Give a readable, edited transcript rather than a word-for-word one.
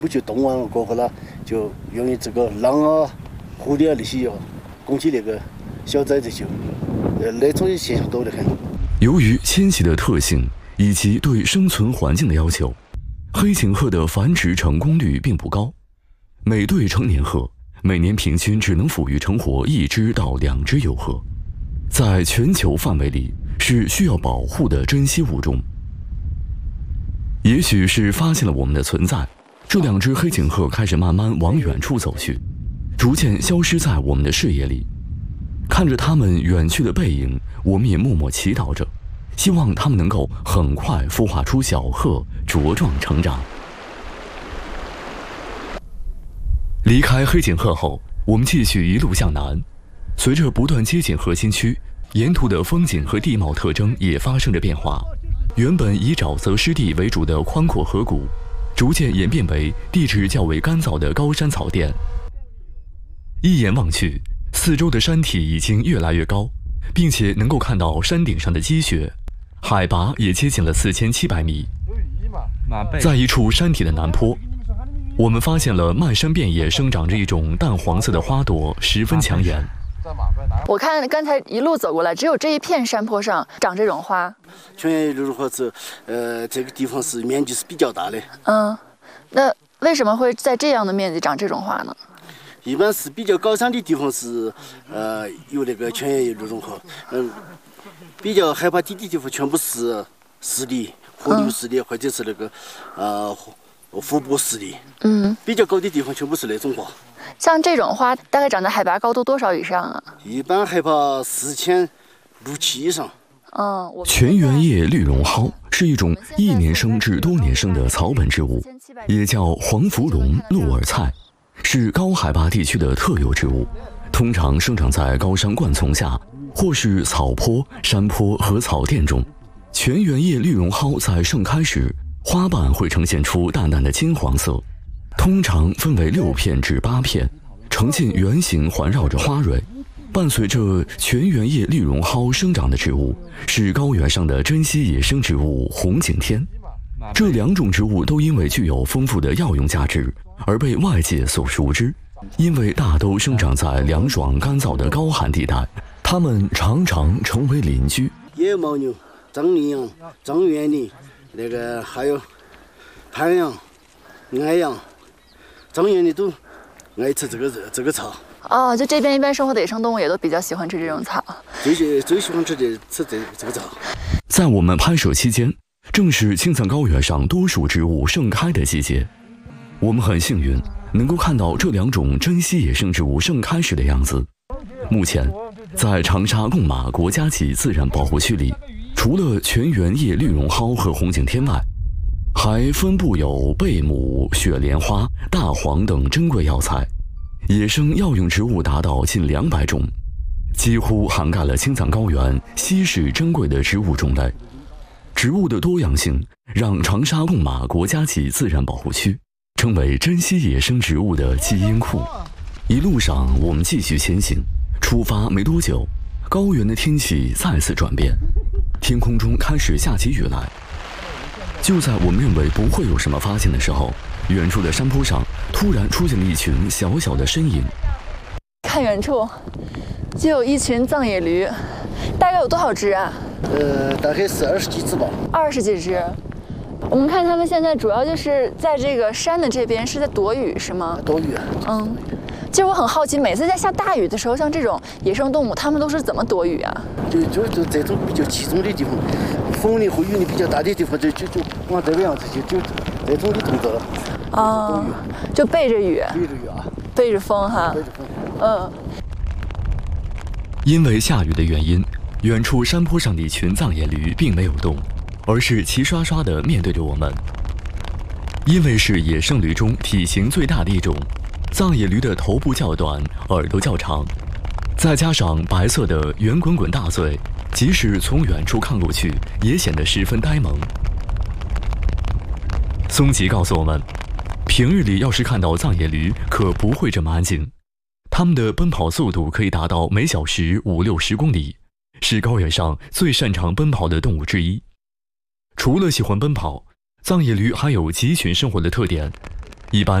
不就冻完了过后呢，就用于这个狼啊、狐狸啊那些攻击那个小崽子就，那种现象多得很。 由于迁徙的特性以及对生存环境的要求，黑颈鹤的繁殖成功率并不高。每对成年鹤每年平均只能抚育成活1只到2只幼鹤，在全球范围里是需要保护的珍稀物种。也许是发现了我们的存在，这2只黑颈鹤开始慢慢往远处走去，逐渐消失在我们的视野里。看着它们远去的背影，我们也默默祈祷着，希望它们能够很快孵化出小鹤，茁壮成长。离开黑颈鹤后，我们继续一路向南。随着不断接近核心区，沿途的风景和地貌特征也发生着变化。原本以沼泽湿地为主的宽阔河谷，逐渐演变为地质较为干燥的高山草甸。一眼望去，四周的山体已经越来越高，并且能够看到山顶上的积雪，海拔也接近了4700米。在一处山体的南坡，我们发现了漫山遍野生长着一种淡黄色的花朵，十分抢眼。 我看刚才一路走过来，只有这一片山坡上长这种花。 全叶绿绒花是，这个地方是面积是比较大的。 那为什么会在这样的面积长这种花呢？ 一般是比较高山的地方是，有那个全叶绿绒花。比较海拔低的地方全部是湿地、河流湿地，或者是那个，湖泊湿地。比较高的地方全部是那种花。 像这种花大概长在海拔高度多少以上啊？ 一般海拔4600、7以上。 全缘叶绿绒蒿是一种1年生至多年生的草本植物，也叫黄芙蓉、鹿耳菜，是高海拔地区的特有植物，通常生长在高山灌丛下，或是草坡、山坡和草甸中。全缘叶绿绒蒿在盛开时，花瓣会呈现出淡淡的金黄色，通常分为6片至8片，呈现圆形环绕着花蕊。伴随着全缘叶绿绒蒿生长的植物是高原上的珍稀野生植物红景天。这2种植物都因为具有丰富的药用价值而被外界所熟知，因为大都生长在凉爽干燥的高寒地带，它们常常成为邻居。 野牦牛、张羚羊、张元羚，那个还有太阳、矮羊、张元羚都爱吃这个草。 就这边一般生活的野生动物也都比较喜欢吃这种草， 最喜欢吃这个草。 在我们拍摄期间，正是青藏高原上多数植物盛开的季节，我们很幸运能够看到这2种珍稀野生植物盛开时的样子。目前，在长沙贡马国家级自然保护区里，除了全缘叶绿绒蒿和红景天外，还分布有贝母、雪莲花、大黄等珍贵药材。野生药用植物达到近200种，几乎涵盖了青藏高原稀世珍贵的植物种类。植物的多样性让长沙贡马国家级自然保护区成为珍稀野生植物的基因库。一路上我们继续前行，出发没多久，高原的天气再次转变，天空中开始下起雨来。就在我们认为不会有什么发现的时候，远处的山坡上突然出现了一群小小的身影。 看远处就有一群藏野驴，大概有多少只啊？ 大概是20几只吧。 20几只。我们看他们现在主要就是在这个山的这边是在躲雨，是吗？ 躲雨。 其实我很好奇，每次在下大雨的时候，像这种野生动物，它们都是怎么躲雨啊？ 就这种比较集中的地方，风力和雨力比较大的地方，就往这个样子就这种的动作。 就背着雨。 背着雨啊。 背着风哈。 背着风。 因为下雨的原因，远处山坡上的一群藏野驴并没有动，而是齐刷刷地面对着我们。因为是野生驴中体型最大的一种，藏野驴的头部较短，耳朵较长，再加上白色的圆滚滚大嘴，即使从远处看过去，也显得十分呆萌。松吉告诉我们，平日里要是看到藏野驴，可不会这么安静。它们的奔跑速度可以达到每小时50-60公里，是高原上最擅长奔跑的动物之一。除了喜欢奔跑，藏野驴还有集群生活的特点， 一般